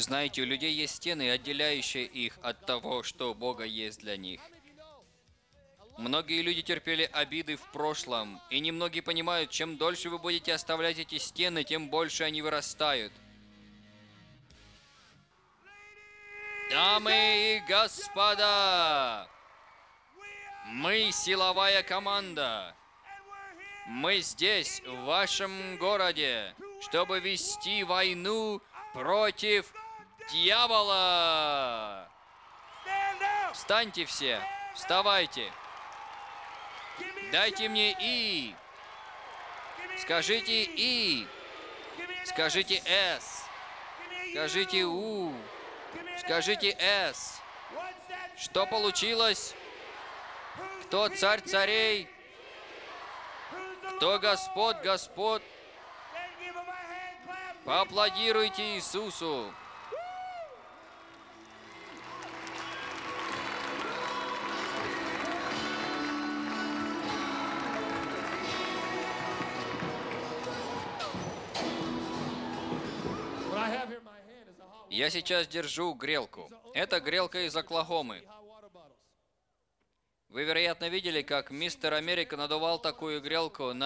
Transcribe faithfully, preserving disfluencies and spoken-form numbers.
Знаете, у людей есть стены, отделяющие их от того, что у Бога есть для них. Многие люди терпели обиды в прошлом, и немногие понимают, чем дольше вы будете оставлять эти стены, тем больше они вырастают. Дамы и господа, мы силовая команда. Мы здесь, в вашем городе, чтобы вести войну против дьявола. Встаньте все, вставайте. Дайте мне И. Скажите И. Скажите С. Скажите У. Скажите С. Что получилось? Кто царь царей? Кто Господь Господ? Поаплодируйте Иисусу. Я сейчас держу грелку. Это грелка из Оклахомы. Вы, вероятно, видели, как мистер Америка надувал такую грелку на